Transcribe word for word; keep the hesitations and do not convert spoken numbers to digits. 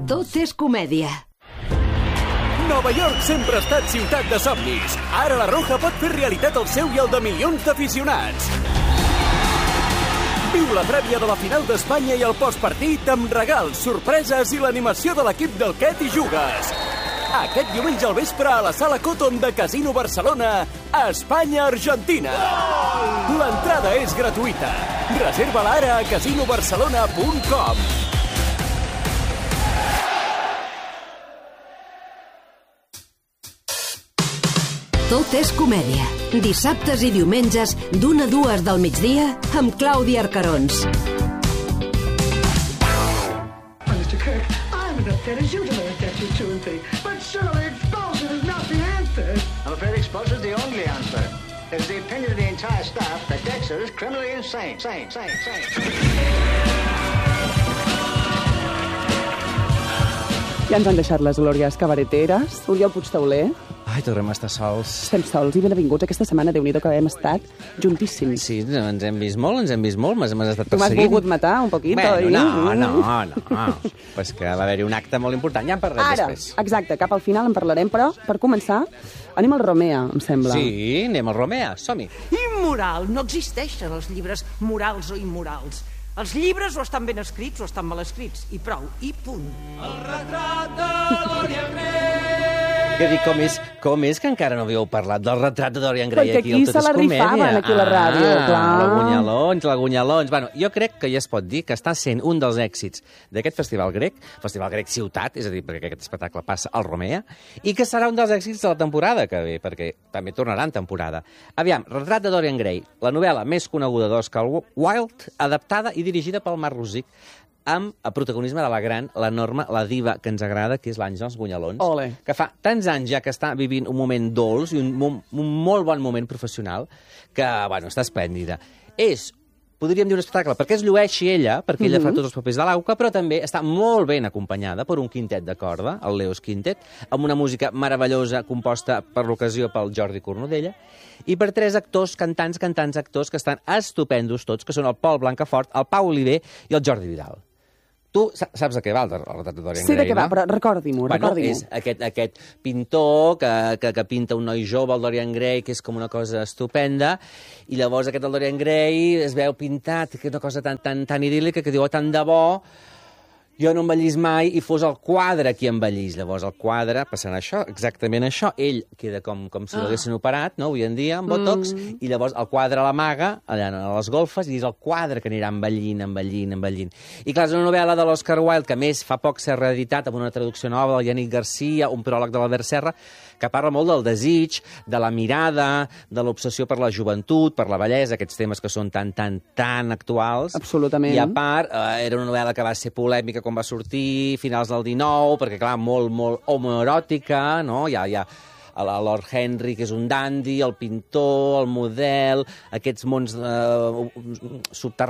Tot és comèdia. Nova York sempre ha estat ciutat de somnis. Ara la Roja pot fer realitat el seu i el de milions d'aficionats. Viu la prèvia de la final d'Espanya i el postpartit amb regals, sorpreses i l'animació de l'equip del Què t'hi jugues. Aquest diumenge al vespre a la Sala Cotton de Casino Barcelona, Espanya-Argentina. L'entrada és gratuïta. Reserva-la ara a casino barcelona punt com. Tot és comèdia. Dissabtes i diumenges, d'una a dues del migdia, amb Clàudia Arcarons. mister Kirk, I'm as upset as you to learn that you two and three. But surely expulsion is not the answer. I'm afraid expulsion is the only answer. It's the opinion of the entire staff that Dexter is criminally insane. Sane, sane, sane. Ja ens han deixat les glòries cabareteres. Oriol Puigtauler. Ai, tornem a estar sols. Estem sols i benvinguts aquesta setmana. Déu-n'hi-do que hem estat juntíssims. Sí, ens hem vist molt, ens hem vist molt, m'has estat Tu m'has perseguint. volgut matar un poquito. Bueno, i... no, no, no. Pues que va haver-hi un acte molt important, ja en parlarem Ara, després. exacte, cap al final en parlarem, però per començar anem al Romea, em sembla. Sí, anem al Romea, som-hi. Immoral, no existeixen els llibres morals o immorals. Els llibres o estan ben escrits o estan mal escrits, i prou, i punt. El retrat de Dorian Gray. Que dic, com és, com és que encara no havíeu parlat del retrat de Dorian Gray Perquè aquí aquí al Tot se és la Comèdia? rifaven, aquí a la ràdio, ah, clar. L'agunyalons, l'agunyalons. Bueno, jo crec que ja es pot dir que està sent un dels èxits d'aquest festival grec, Festival Grec Ciutat, és a dir, perquè aquest espectacle passa al Romea, i que serà un dels èxits de la temporada que ve, perquè també tornarà en temporada. Aviam, Retrat de Dorian Gray, la novel·la més coneguda d'Oscar Wilde, adaptada i dirigida pel Marc Rosic, amb el protagonisme de la gran, l'enorme, la diva que ens agrada, que és l'Àngels Bunyalons, Ole. que fa tants anys ja que està vivint un moment dolç i un, mo- un molt bon moment professional, que, bueno, està esplèndida. És, podríem dir, un espectacle, perquè es llueixi ella, perquè ella fa tots els papers de l'auca, però també està molt ben acompanyada per un quintet de corda, el Leos Quintet, amb una música meravellosa composta per l'ocasió pel Jordi Cornudella, i per tres actors, cantants, cantants, actors, que estan estupendos tots, que són el Pol Blancafort, el Pau Oliver i el Jordi Vidal. Tu sa- saps de què va el, el retrat de Dorian Sí, Gray, de què va, no? però recordi-m'ho, Bueno, recordi-m'ho. és aquest, aquest pintor que, que, que pinta un noi jove, el Dorian Gray, que és com una cosa estupenda, i llavors aquest el Dorian Gray es veu pintat, que és una cosa tan, tan, tan idíl·lica, que diu, oh, tant de bo, jo no envellís mai, i fos el quadre qui envellís. Llavors el quadre passarà això, exactament això. Ell queda com, com si l'haguessin operat, no?, avui en dia, amb botox, mm. i llavors el quadre l'amaga allà a les golfes, i és el quadre que anirà envellint, envellint, envellint. I clar, és una novel·la de l'Oscar Wilde, que a més fa poc s'ha reeditat amb una traducció nova del Yannick Garcia, un pròleg de l'Albert Serra, que parla molt del desig, de la mirada, de l'obsessió per la joventut, per la bellesa, aquests temes que són tan, tan, tan actuals. Absolutament. I a part, eh, era una novel·la que va ser polèmica quan va sortir, finals del dinou, perquè, clar, molt, molt homoeròtica, no? Hi ha, hi ha el Lord Henry, que és un dandy, el pintor, el model, aquests mons eh, subterranis,